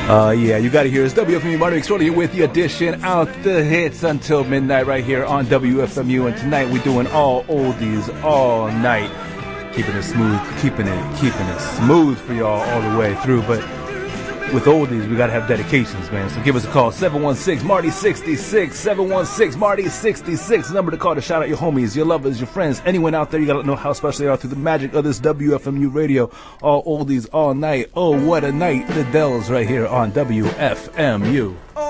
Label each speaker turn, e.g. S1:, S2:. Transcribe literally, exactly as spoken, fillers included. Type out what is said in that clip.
S1: Uh, yeah, you gotta hear us. W F M U Marty McSorley here with the edition out the hits until midnight right here on W F M U. And tonight we're doing all oldies all night. Keeping it smooth, keeping it, keeping it smooth for y'all all the way through. But with oldies, we gotta have dedications, man. So give us a call, seven one six Marty sixty-six, seven one six Marty sixty-six. The number to call to shout out your homies, your lovers, your friends, anyone out there. You gotta know how special they are through the magic of this W F M U radio. All oldies, all night. Oh, what a night. The Dells right here on W F M U.